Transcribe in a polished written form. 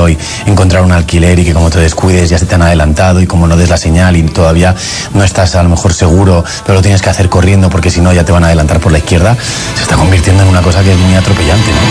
hoy encontrar un alquiler y que como te descuides ya se te han adelantado y como no des la señal y todavía no estás a lo mejor seguro, pero lo tienes que hacer corriendo porque si no ya te van a adelantar por la izquierda, se está convirtiendo en una cosa que es muy atropellante, ¿no?